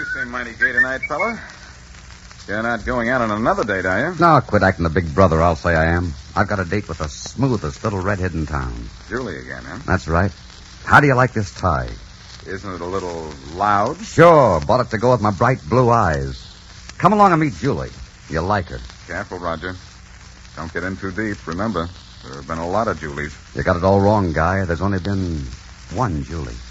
seem mighty gay tonight, fella. You're not going out on another date, are you? No, quit acting the big brother, I'll say I am. I've got a date with the smoothest little redhead in town. Julie again, huh? That's right. How do you like this tie? Isn't it a little loud? Sure, bought it to go with my bright blue eyes. Come along and meet Julie. You'll like her. Careful, Roger. Don't get in too deep. Remember, there have been a lot of Julies. You got it all wrong, Guy. There's only been one Julie.